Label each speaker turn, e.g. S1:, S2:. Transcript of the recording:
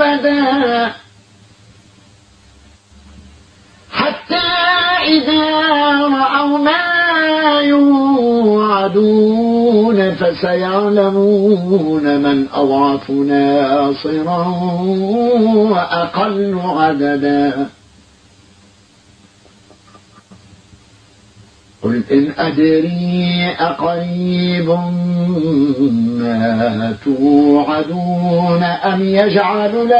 S1: أبدا حتى إذا رأوا ما يوعدون فسيعلمون من أضعف ناصرا وأقل عددا قل إن أدري أقريب ما توعدون أم يجعل